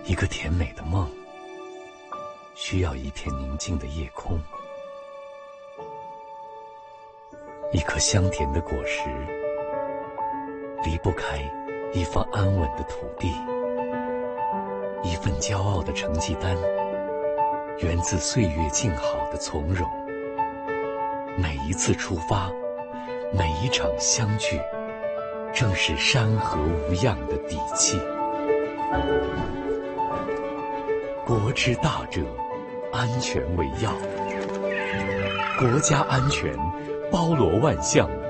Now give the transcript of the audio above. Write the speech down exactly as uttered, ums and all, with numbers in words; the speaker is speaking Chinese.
一个甜美的梦，需要一片宁静的夜空，一颗香甜的果实，离不开一方安稳的土地，一份骄傲的成绩单，源自岁月静好的从容。每一次出发，每一场相聚，正是山河无恙的底气。国之大者，安全为要。国家安全包罗万象，